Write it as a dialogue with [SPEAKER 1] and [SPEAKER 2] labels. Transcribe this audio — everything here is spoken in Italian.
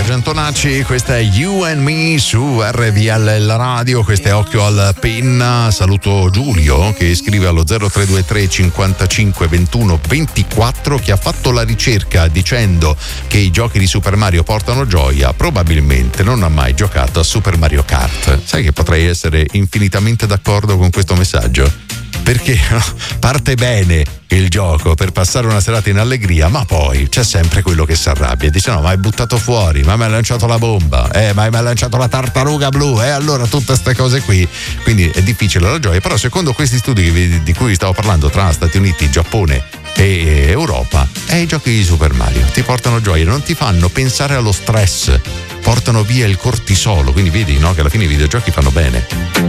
[SPEAKER 1] Antonacci, questa è You and Me su RVL Radio, questo è Occhio al Penna. Saluto Giulio che scrive allo 0323 55 21 24 che ha fatto la ricerca dicendo che i giochi di Super Mario portano gioia, probabilmente non ha mai giocato a Super Mario Kart. Sai che potrei essere infinitamente d'accordo con questo messaggio? Perché parte bene il gioco per passare una serata in allegria, ma poi c'è sempre quello che si arrabbia e dice no, ma hai buttato fuori, ma mi hai lanciato la bomba, ma mi hai lanciato la tartaruga blu, allora tutte queste cose qui, quindi è difficile la gioia. Però secondo questi studi di cui stavo parlando tra Stati Uniti, Giappone e Europa, i giochi di Super Mario ti portano gioia, non ti fanno pensare allo stress, portano via il cortisolo, quindi vedi, no, che alla fine i videogiochi fanno bene.